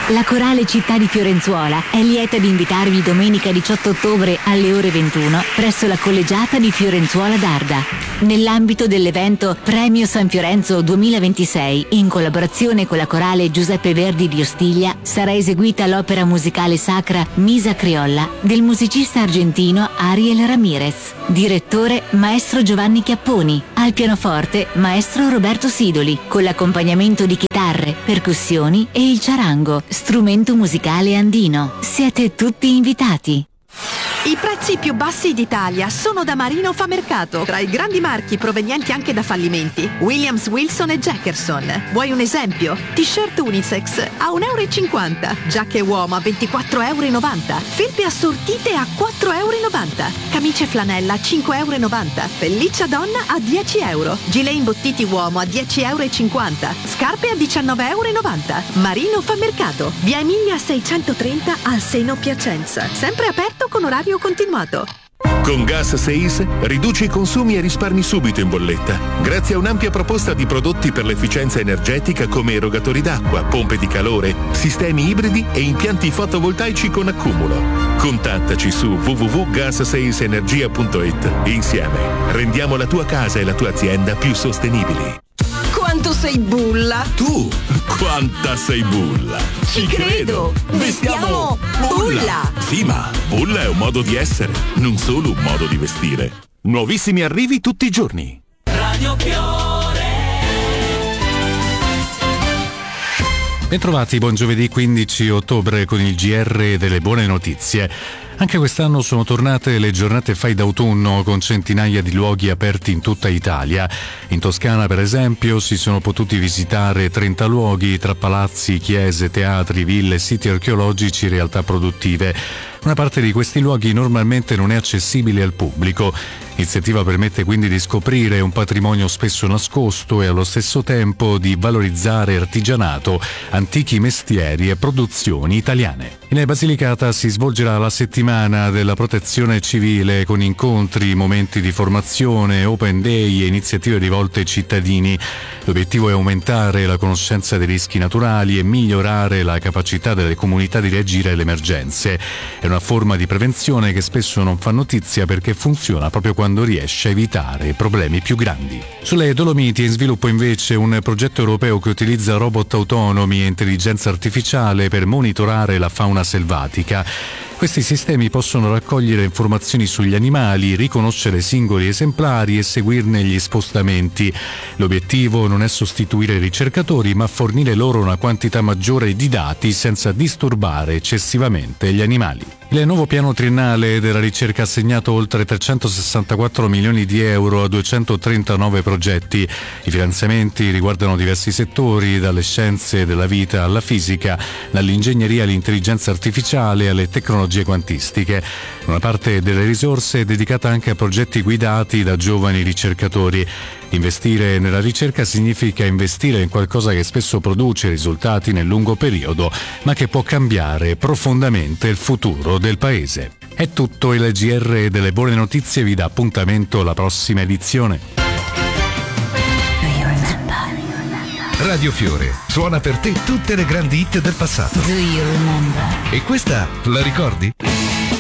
La Corale Città di Fiorenzuola è lieta di invitarvi domenica 18 ottobre alle ore 21 presso la collegiata di Fiorenzuola d'Arda. Nell'ambito dell'evento Premio San Fiorenzo 2026, in collaborazione con la Corale Giuseppe Verdi di Ostiglia, sarà eseguita l'opera musicale sacra Misa Criolla del musicista argentino Ariel Ramirez. Direttore Maestro Giovanni Chiapponi. Al pianoforte Maestro Roberto Sidoli, con l'accompagnamento di chitarre, percussioni e il ciarango, strumento musicale andino. Siete tutti invitati. I prezzi più bassi d'Italia sono da Marino Famercato, tra i grandi marchi provenienti anche da fallimenti. Williams, Wilson e Jackerson. Vuoi un esempio? T-shirt unisex a 1,50 €, giacche uomo a 24,90 €, felpe assortite a 4,90 €, camicie flanella a 5,90 €, pelliccia donna a 10 €, gilet imbottiti uomo a 10,50 €, scarpe a 19,90 €. Marino Famercato, via Emilia 630 al Seno Piacenza. Sempre aperto con orario continuato. Con Gas 6 riduci i consumi e risparmi subito in bolletta, grazie a un'ampia proposta di prodotti per l'efficienza energetica come erogatori d'acqua, pompe di calore, sistemi ibridi e impianti fotovoltaici con accumulo. Contattaci su www.gas6energia.it e insieme rendiamo la tua casa e la tua azienda più sostenibili. Quanto sei bulla! Tu, quanta sei bulla! Ci credo! Vestiamo bulla! Sì, ma bulla è un modo di essere, non solo un modo di vestire. Nuovissimi arrivi tutti i giorni. Radio Fiore. Bentrovati, buon giovedì 15 ottobre con il GR delle buone notizie. Anche quest'anno sono tornate le giornate fai d'autunno con centinaia di luoghi aperti in tutta Italia. In Toscana, per esempio, si sono potuti visitare 30 luoghi tra palazzi, chiese, teatri, ville, siti archeologici e realtà produttive. Una parte di questi luoghi normalmente non è accessibile al pubblico. L'iniziativa permette quindi di scoprire un patrimonio spesso nascosto e allo stesso tempo di valorizzare artigianato, antichi mestieri e produzioni italiane. In Basilicata si svolgerà la settimana della protezione civile con incontri, momenti di formazione, open day e iniziative rivolte ai cittadini. L'obiettivo è aumentare la conoscenza dei rischi naturali e migliorare la capacità delle comunità di reagire alle emergenze. È una forma di prevenzione che spesso non fa notizia perché funziona proprio quando riesce a evitare problemi più grandi. Sulle Dolomiti è in sviluppo invece un progetto europeo che utilizza robot autonomi e intelligenza artificiale per monitorare la fauna selvatica. Questi sistemi possono raccogliere informazioni sugli animali, riconoscere singoli esemplari e seguirne gli spostamenti. L'obiettivo non è sostituire i ricercatori, ma fornire loro una quantità maggiore di dati senza disturbare eccessivamente gli animali. Il nuovo piano triennale della ricerca ha assegnato oltre 364 milioni di euro a 239 progetti. I finanziamenti riguardano diversi settori, dalle scienze della vita alla fisica, dall'ingegneria all'intelligenza artificiale alle tecnologie quantistiche. Una parte delle risorse è dedicata anche a progetti guidati da giovani ricercatori. Investire nella ricerca significa investire in qualcosa che spesso produce risultati nel lungo periodo, ma che può cambiare profondamente il futuro del paese. È tutto, il GR delle buone notizie vi dà appuntamento alla prossima edizione. Radio Fiore suona per te tutte le grandi hit del passato. Do you remember? E questa la ricordi?